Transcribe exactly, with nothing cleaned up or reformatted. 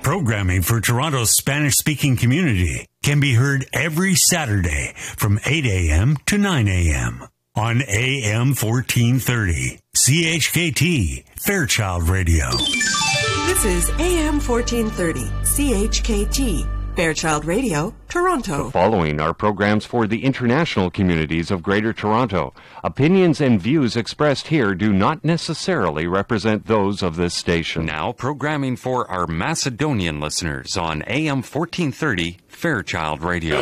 Programming for Toronto's Spanish-speaking community can be heard every Saturday from eight a.m. to nine a.m. on A M fourteen thirty, C H K T, Fairchild Radio. This is A M fourteen thirty, C H K T, Fairchild Radio, Toronto. The following are programs for the international communities of Greater Toronto. Opinions and views expressed here do not necessarily represent those of this station. Now, programming for our Macedonian listeners on A M fourteen thirty, Fairchild Radio.